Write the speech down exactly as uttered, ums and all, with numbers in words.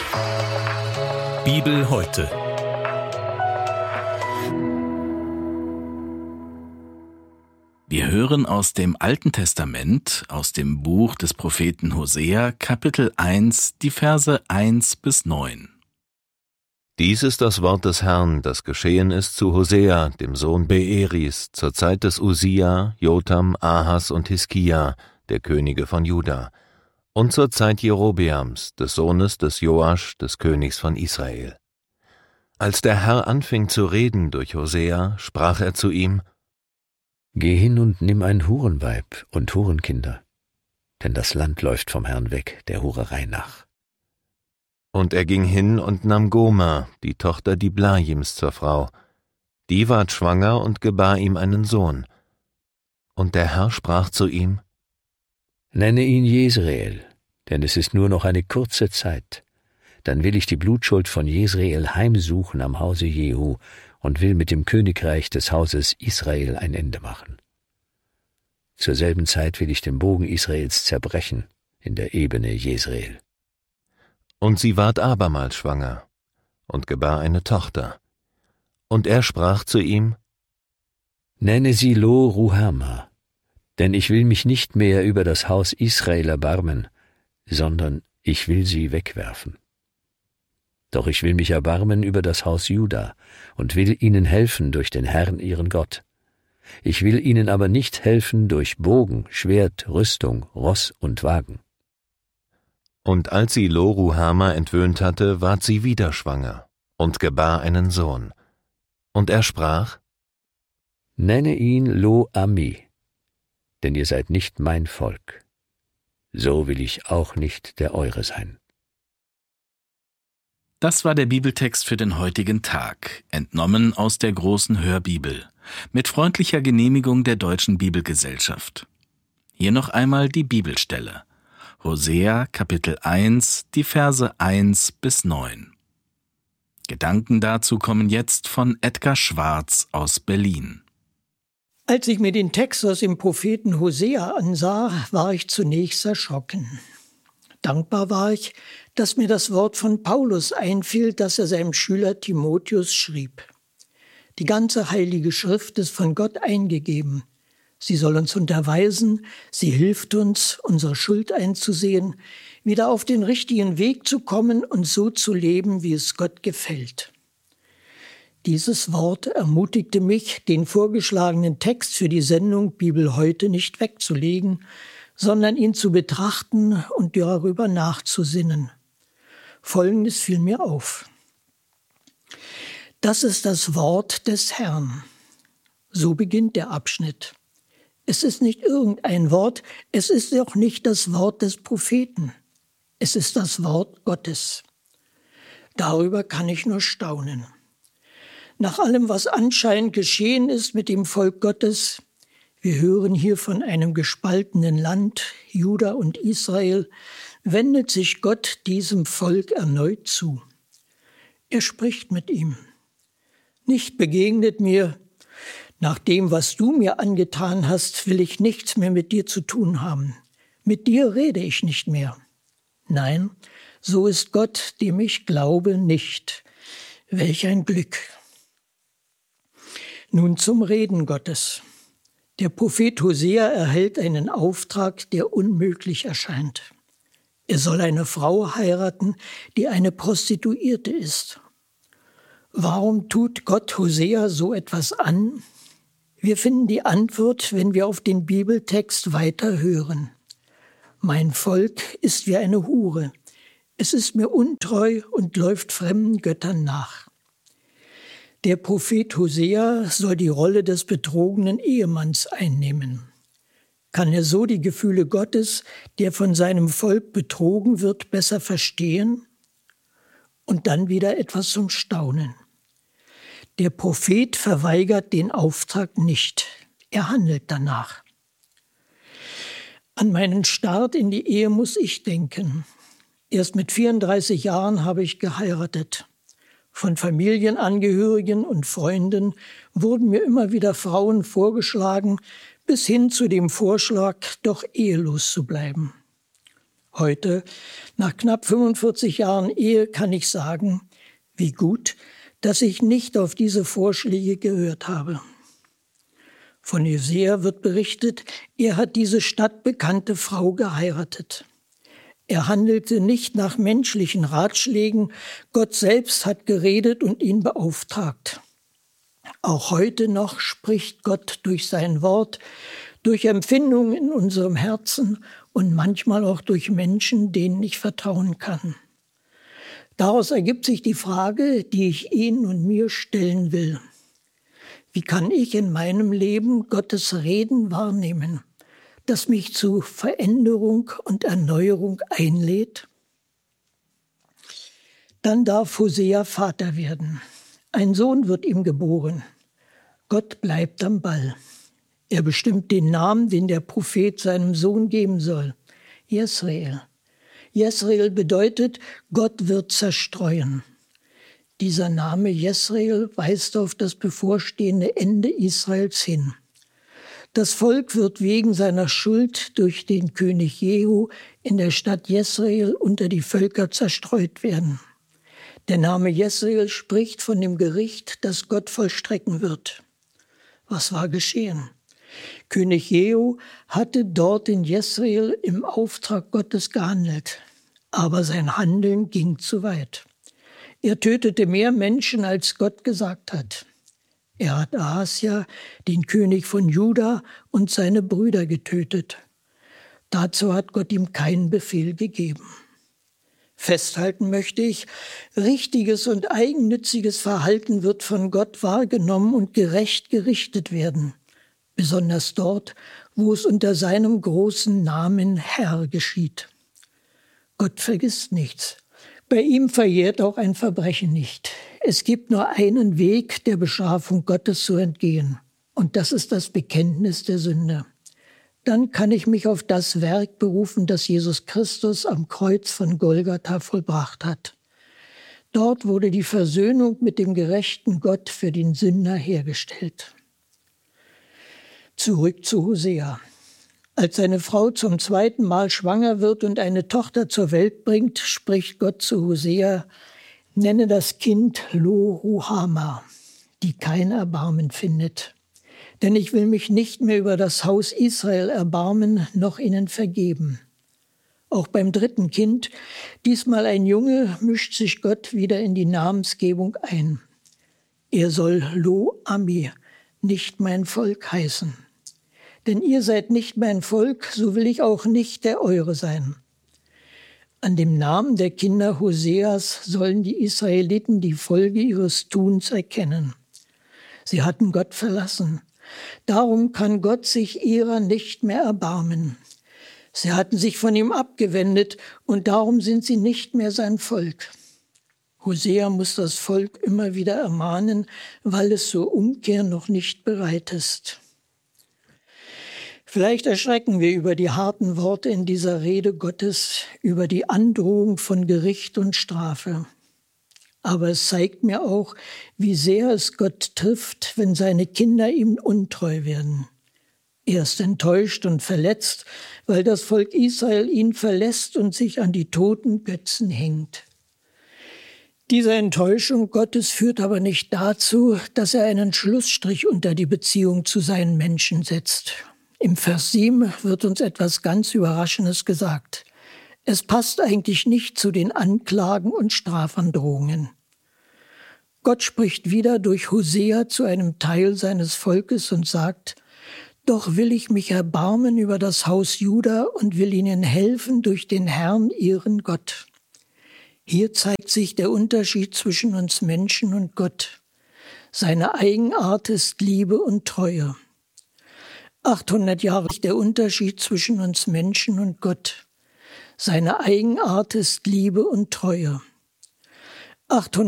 Bibel heute. Wir hören aus dem Alten Testament, aus dem Buch des Propheten Hosea, Kapitel eins, die Verse eins bis neun. Dies ist das Wort des Herrn, das geschehen ist zu Hosea, dem Sohn Beeris, zur Zeit des Usia, Jotam, Ahas und Hiskia, der Könige von Juda, und zur Zeit Jerobeams, des Sohnes des Joasch, des Königs von Israel. Als der Herr anfing zu reden durch Hosea, sprach er zu ihm: Geh hin und nimm ein Hurenweib und Hurenkinder, denn das Land läuft vom Herrn weg, der Hurerei nach. Und er ging hin und nahm Gomer, die Tochter Diblajims, zur Frau. Die ward schwanger und gebar ihm einen Sohn. Und der Herr sprach zu ihm: Nenne ihn Jesreel, denn es ist nur noch eine kurze Zeit. Dann will ich die Blutschuld von Jesreel heimsuchen am Hause Jehu und will mit dem Königreich des Hauses Israel ein Ende machen. Zur selben Zeit will ich den Bogen Israels zerbrechen in der Ebene Jesreel. Und sie ward abermals schwanger und gebar eine Tochter. Und er sprach zu ihm: Nenne sie Lo Ruhama, denn ich will mich nicht mehr über das Haus Israel erbarmen, sondern ich will sie wegwerfen. Doch ich will mich erbarmen über das Haus Juda und will ihnen helfen durch den Herrn ihren Gott. Ich will ihnen aber nicht helfen durch Bogen, Schwert, Rüstung, Ross und Wagen. Und als sie Lo Ruhama entwöhnt hatte, ward sie wieder schwanger und gebar einen Sohn. Und er sprach: Nenne ihn Lo Ami, denn ihr seid nicht mein Volk. So will ich auch nicht der eure sein. Das war der Bibeltext für den heutigen Tag, entnommen aus der großen Hörbibel, mit freundlicher Genehmigung der Deutschen Bibelgesellschaft. Hier noch einmal die Bibelstelle. Hosea, Kapitel eins, die Verse eins bis neun. Gedanken dazu kommen jetzt von Edgar Schwarz aus Berlin. Als ich mir den Text aus dem Propheten Hosea ansah, war ich zunächst erschrocken. Dankbar war ich, dass mir das Wort von Paulus einfiel, das er seinem Schüler Timotheus schrieb. Die ganze Heilige Schrift ist von Gott eingegeben. Sie soll uns unterweisen, sie hilft uns, unsere Schuld einzusehen, wieder auf den richtigen Weg zu kommen und so zu leben, wie es Gott gefällt. Dieses Wort ermutigte mich, den vorgeschlagenen Text für die Sendung Bibel heute nicht wegzulegen, sondern ihn zu betrachten und darüber nachzusinnen. Folgendes fiel mir auf. Das ist das Wort des Herrn. So beginnt der Abschnitt. Es ist nicht irgendein Wort, es ist auch nicht das Wort des Propheten. Es ist das Wort Gottes. Darüber kann ich nur staunen. Nach allem, was anscheinend geschehen ist mit dem Volk Gottes, wir hören hier von einem gespaltenen Land, Juda und Israel, wendet sich Gott diesem Volk erneut zu. Er spricht mit ihm. Nicht begegnet mir: Nach dem, was du mir angetan hast, will ich nichts mehr mit dir zu tun haben. Mit dir rede ich nicht mehr. Nein, so ist Gott, dem ich glaube, nicht. Welch ein Glück. Nun zum Reden Gottes. Der Prophet Hosea erhält einen Auftrag, der unmöglich erscheint. Er soll eine Frau heiraten, die eine Prostituierte ist. Warum tut Gott Hosea so etwas an? Wir finden die Antwort, wenn wir auf den Bibeltext weiter hören. Mein Volk ist wie eine Hure. Es ist mir untreu und läuft fremden Göttern nach. Der Prophet Hosea soll die Rolle des betrogenen Ehemanns einnehmen. Kann er so die Gefühle Gottes, der von seinem Volk betrogen wird, besser verstehen? Und dann wieder etwas zum Staunen. Der Prophet verweigert den Auftrag nicht. Er handelt danach. An meinen Start in die Ehe muss ich denken. Erst mit vierunddreißig Jahren habe ich geheiratet. Von Familienangehörigen und Freunden wurden mir immer wieder Frauen vorgeschlagen, bis hin zu dem Vorschlag, doch ehelos zu bleiben. Heute, nach knapp fünfundvierzig Jahren Ehe, kann ich sagen, wie gut, dass ich nicht auf diese Vorschläge gehört habe. Von Hosea wird berichtet, er hat diese stadtbekannte Frau geheiratet. Er handelte nicht nach menschlichen Ratschlägen, Gott selbst hat geredet und ihn beauftragt. Auch heute noch spricht Gott durch sein Wort, durch Empfindungen in unserem Herzen und manchmal auch durch Menschen, denen ich vertrauen kann. Daraus ergibt sich die Frage, die ich Ihnen und mir stellen will. Wie kann ich in meinem Leben Gottes Reden wahrnehmen, das mich zu Veränderung und Erneuerung einlädt? Dann darf Hosea Vater werden. Ein Sohn wird ihm geboren. Gott bleibt am Ball. Er bestimmt den Namen, den der Prophet seinem Sohn geben soll. Jesrael. Jesrael bedeutet, Gott wird zerstreuen. Dieser Name Jesrael weist auf das bevorstehende Ende Israels hin. Das Volk wird wegen seiner Schuld durch den König Jehu in der Stadt Jesrael unter die Völker zerstreut werden. Der Name Jesrael spricht von dem Gericht, das Gott vollstrecken wird. Was war geschehen? König Jehu hatte dort in Jesrael im Auftrag Gottes gehandelt, aber sein Handeln ging zu weit. Er tötete mehr Menschen, als Gott gesagt hat. Er hat Ahasja, den König von Juda, und seine Brüder getötet. Dazu hat Gott ihm keinen Befehl gegeben. Festhalten möchte ich, richtiges und eigennütziges Verhalten wird von Gott wahrgenommen und gerecht gerichtet werden, besonders dort, wo es unter seinem großen Namen Herr geschieht. Gott vergisst nichts. Bei ihm verjährt auch ein Verbrechen nicht. Es gibt nur einen Weg, der Bestrafung Gottes zu entgehen, und das ist das Bekenntnis der Sünde. Dann kann ich mich auf das Werk berufen, das Jesus Christus am Kreuz von Golgatha vollbracht hat. Dort wurde die Versöhnung mit dem gerechten Gott für den Sünder hergestellt. Zurück zu Hosea. Als seine Frau zum zweiten Mal schwanger wird und eine Tochter zur Welt bringt, spricht Gott zu Hosea: Nenne das Kind Lo-Ruhama, die kein Erbarmen findet. Denn ich will mich nicht mehr über das Haus Israel erbarmen, noch ihnen vergeben. Auch beim dritten Kind, diesmal ein Junge, mischt sich Gott wieder in die Namensgebung ein. Er soll Lo-Ami, nicht mein Volk, heißen. Denn ihr seid nicht mein Volk, so will ich auch nicht der eure sein. An dem Namen der Kinder Hoseas sollen die Israeliten die Folge ihres Tuns erkennen. Sie hatten Gott verlassen. Darum kann Gott sich ihrer nicht mehr erbarmen. Sie hatten sich von ihm abgewendet und darum sind sie nicht mehr sein Volk. Hosea muss das Volk immer wieder ermahnen, weil es zur Umkehr noch nicht bereit ist. Vielleicht erschrecken wir über die harten Worte in dieser Rede Gottes, über die Androhung von Gericht und Strafe. Aber es zeigt mir auch, wie sehr es Gott trifft, wenn seine Kinder ihm untreu werden. Er ist enttäuscht und verletzt, weil das Volk Israel ihn verlässt und sich an die toten Götzen hängt. Diese Enttäuschung Gottes führt aber nicht dazu, dass er einen Schlussstrich unter die Beziehung zu seinen Menschen setzt. Im Vers sieben wird uns etwas ganz Überraschendes gesagt. Es passt eigentlich nicht zu den Anklagen und Strafandrohungen. Gott spricht wieder durch Hosea zu einem Teil seines Volkes und sagt: Doch will ich mich erbarmen über das Haus Juda und will ihnen helfen durch den Herrn, ihren Gott. Hier zeigt sich der Unterschied zwischen uns Menschen und Gott. Seine Eigenart ist Liebe und Treue. achthundert Jahre ist der Unterschied zwischen uns Menschen und Gott. Seine Eigenart ist Liebe und Treue. achthundert